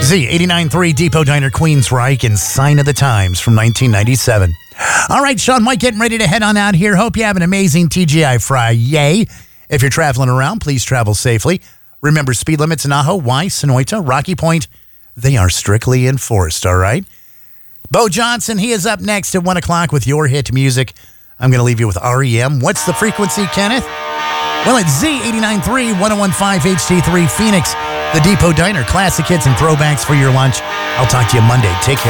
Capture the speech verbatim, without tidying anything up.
Z eighty-nine point three Depot Diner, Queensryche, and Sign of the Times from nineteen ninety-seven. All right, Sean White getting ready to head on out here. Hope you have an amazing T G I Friday. If you're traveling around, please travel safely. Remember, speed limits in Ajo, Y, Sonoita, Rocky Point, they are strictly enforced, all right? Bo Johnson, he is up next at one o'clock with your hit music. I'm going to leave you with R E M. What's the frequency, Kenneth? Well, it's Z eighty-nine point three, ten fifteen H D three Phoenix, the Depot Diner, classic hits and throwbacks for your lunch. I'll talk to you Monday. Take care.